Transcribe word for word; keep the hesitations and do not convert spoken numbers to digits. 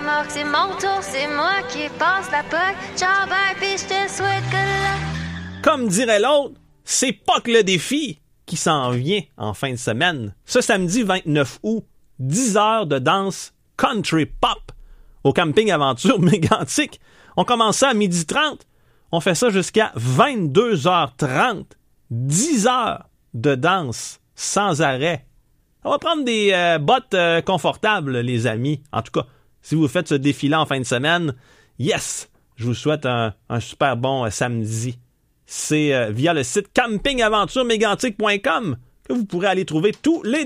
remorque, c'est mon tour, c'est moi qui passe la poque. Ciao, bye, pis je te souhaite que là. Comme dirait l'autre, c'est pas que le défi qui s'en vient en fin de semaine. Ce samedi vingt-neuf août, dix heures de danse country pop au camping Aventure Mégantic. On commence ça à midi trente. On fait ça jusqu'à vingt-deux heures trente. dix heures de danse sans arrêt. On va prendre des euh, bottes euh, confortables, les amis. En tout cas, si vous faites ce défi-là en fin de semaine, yes! Je vous souhaite un, un super bon euh, samedi. C'est euh, via le site camping aventure mégantic point com que vous pourrez aller trouver tous les